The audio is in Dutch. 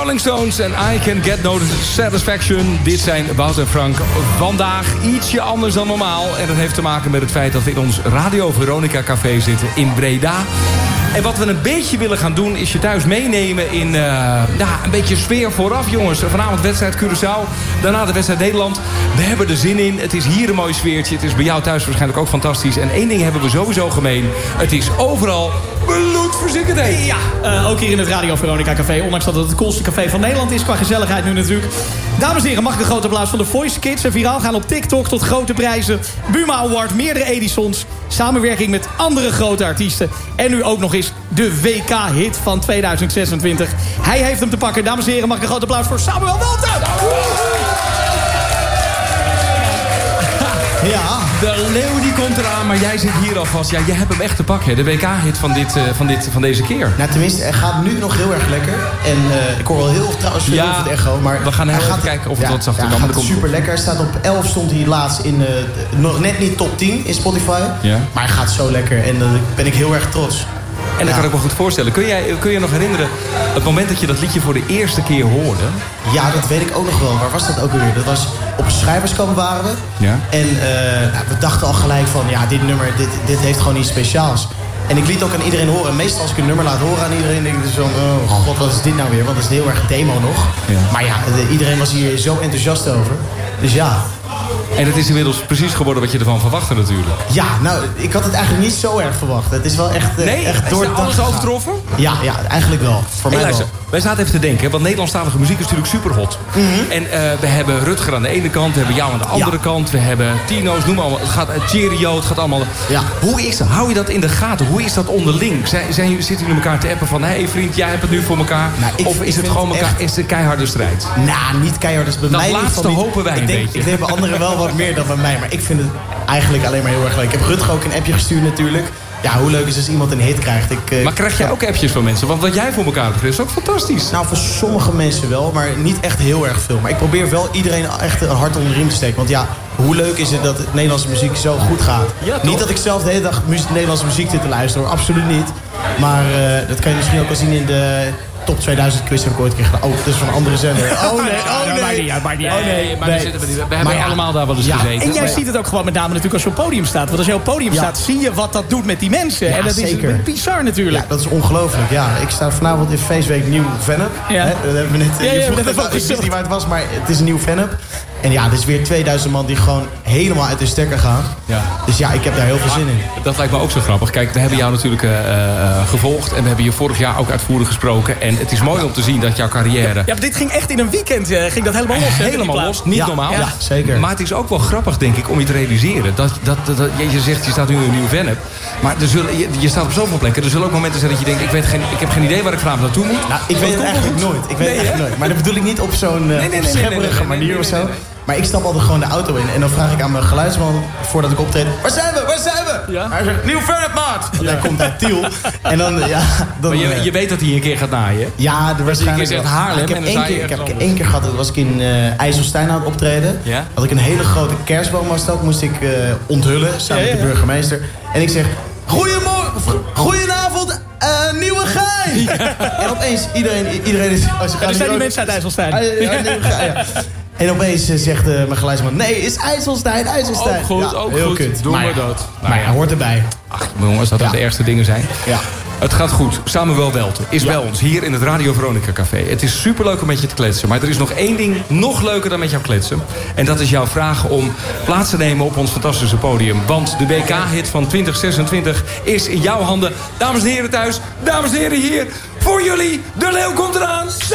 Rolling Stones en I Can Get No Satisfaction. Dit zijn Wout en Frank. Vandaag ietsje anders dan normaal. En dat heeft te maken met het feit dat we in ons Radio Veronica Café zitten in Breda. En wat we een beetje willen gaan doen is je thuis meenemen in een beetje sfeer vooraf, jongens. Vanavond wedstrijd Curaçao, daarna de wedstrijd Nederland. We hebben er zin in. Het is hier een mooi sfeertje. Het is bij jou thuis waarschijnlijk ook fantastisch. En één ding hebben we sowieso gemeen. Het is overal bloedverziekerdheid. Ja, ook hier in het Radio Veronica Café. Ondanks dat het het coolste café van Nederland is qua gezelligheid nu natuurlijk. Dames en heren, mag ik een grote applaus van de Voice Kids. En viraal gaan op TikTok tot grote prijzen. Buma Award, meerdere Edisons. Samenwerking met andere grote artiesten. En nu ook nog eens de WK-hit van 2026. Hij heeft hem te pakken. Dames en heren, mag ik een groot applaus voor Samuel Walter. Ja, de leeuw die komt eraan, maar jij zit hier alvast. Ja, jij hebt hem echt te pakken, de WK-hit van deze keer. Nou, tenminste, hij gaat nu nog heel erg lekker. En ik hoor wel heel trouwens veel over het echo. Maar we gaan even kijken of het wat zachter kan. Hij gaat super lekker. Hij staat op 11, stond hij laatst in nog net niet top 10 in Spotify. Ja. Maar hij gaat zo lekker en daar ben ik heel erg trots. En dat kan ik me goed voorstellen. Kun je nog herinneren het moment dat je dat liedje voor de eerste keer hoorde? Ja, dat weet ik ook nog wel. Waar was dat ook weer? Dat was op een schrijverskamp waren we. Ja. En we dachten al gelijk van, ja, dit nummer, dit heeft gewoon iets speciaals. En ik liet ook aan iedereen horen. Meestal als ik een nummer laat horen aan iedereen, denk ik dus van, oh god, wat is dit nou weer? Want het is heel erg demo nog. Ja. Maar ja, iedereen was hier zo enthousiast over. Dus ja. En het is inmiddels precies geworden wat je ervan verwachtte natuurlijk. Ja, nou, ik had het eigenlijk niet zo erg verwacht. Het is wel echt, echt door alles overtroffen? Ja, eigenlijk wel. Voor mij luister, wel. Wij zaten even te denken, want Nederlandstalige muziek is natuurlijk superhot. En we hebben Rutger aan de ene kant, we hebben jou aan de andere kant. We hebben Tino's, noem maar allemaal. Het gaat Cheerio, het gaat allemaal. Ja. Hoe is dat? Hou je dat in de gaten? Hoe is dat onderling? Zitten jullie elkaar te appen van, hé vriend, jij hebt het nu voor elkaar? Nou, of is het gewoon elkaar, is het een keiharde strijd? Nou, niet keihard. Dus bij mij laatste hopen wij een beetje. Ik denk bij anderen wel wat meer dan bij mij. Maar ik vind het eigenlijk alleen maar heel erg leuk. Ik heb Rutger ook een appje gestuurd natuurlijk. Ja, hoe leuk is als iemand een hit krijgt. Maar krijg jij ook appjes van mensen? Want wat jij voor elkaar hebt, is ook fantastisch. Nou, voor sommige mensen wel, maar niet echt heel erg veel. Maar ik probeer wel iedereen echt een hart onder de riem te steken. Want ja, hoe leuk is het dat het Nederlandse muziek zo goed gaat? Ja, niet dat ik zelf de hele dag Nederlandse muziek zit te luisteren, hoor. Absoluut niet. Maar dat kan je misschien ook wel zien in de top 2000 quiz heb ik ooit gekregen. Oh, dat is van een andere zender. Oh nee. We hebben allemaal daar wel eens gezeten. En jij ziet het ook gewoon met name natuurlijk als je op het podium staat. Want als je op het podium staat, zie je wat dat doet met die mensen. Ja, en dat zeker. Is bizar natuurlijk. Ja, dat is ongelooflijk. Ja, ik sta vanavond in feestweek Nieuw Vennep. Ja. Dat hebben we net. Ik wist niet waar het was, maar het is een nieuw Vennep. En ja, er is weer 2000 man die gewoon helemaal uit de stekker gaan. Ja. Dus ja, ik heb daar heel veel zin in. Dat lijkt me ook zo grappig. Kijk, we hebben jou natuurlijk gevolgd. En we hebben je vorig jaar ook uitvoerig gesproken. En het is mooi om te zien dat jouw carrière... Ja, maar dit ging echt in een weekend. Ging dat helemaal los. Helemaal los. Niet normaal. Ja, zeker. Maar het is ook wel grappig, denk ik, om je te realiseren. Je zegt, je staat nu in een nieuw Vennep. Maar je staat op zoveel plekken. Er zullen ook momenten zijn dat je denkt, ik heb geen idee waar ik vanavond naartoe moet. Nou, ik weet het eigenlijk nooit. Ik weet het eigenlijk nooit. Maar dat bedoel ik niet op zo'n schepperige manier of zo. Maar ik stap altijd gewoon de auto in. En dan vraag ik aan mijn geluidsman, voordat ik optreed... Waar zijn we? Ja? Hij zegt, Nieuw Vennep, maat! Want hij komt uit Tiel. En dan, maar je weet dat hij een keer gaat naaien? Ja, er waarschijnlijk zegt Haarlem. Ik heb één keer gehad, dat was ik in IJsselstein aan het optreden. Ja? Had ik een hele grote kerstboom moest ik onthullen, samen met de burgemeester. En ik zeg, goedenavond, nieuwe Gein! Ja. En opeens, iedereen is... Er zijn die mensen uit IJsselstein. En opeens zegt mijn geluidsman... Nee, is IJsselstein. Ook goed, heel kut. Doe maar dat. Maar ja, hoort erbij. Ach, jongens, dat de ergste dingen zijn. Ja. Het gaat goed. Samuel Welten is bij ons hier in het Radio Veronica Café. Het is superleuk om met je te kletsen. Maar er is nog één ding nog leuker dan met jou kletsen. En dat is jouw vraag om plaats te nemen op ons fantastische podium. Want de WK-hit van 2026 is in jouw handen. Dames en heren thuis, dames en heren hier. Voor jullie, de leeuw komt eraan.